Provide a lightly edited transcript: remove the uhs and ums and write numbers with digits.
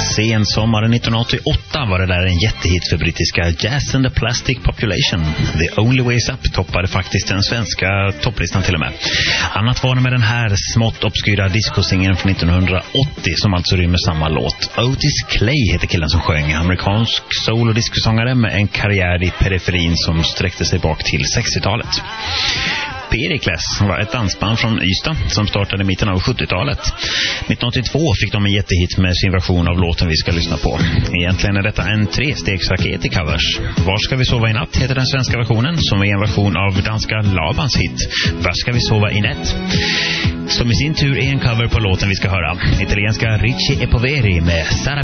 Sensommaren 1988 var det där en jättehit för brittiska Jazz and the Plastic Population. The Only Ways Up toppade faktiskt den svenska topplistan till och med. Annat var det med den här smått obskyra discosingen från 1980 som alltså rymmer samma låt. Otis Clay heter killen som sjöng, amerikansk soul- och discosångare med en karriär i periferin som sträckte sig bak till 60-talet. Pericles var ett dansband från Ystad som startade i mitten av 70-talet. 1982 fick de en jättehit med sin version av låten vi ska lyssna på. Egentligen är detta en trestegsraket i covers. Var ska vi sova i natt heter den svenska versionen, som är en version av danska Labans hit Var ska vi sova i natt, som i sin tur är en cover på låten vi ska höra. Italienska Ricci e Poveri med Sara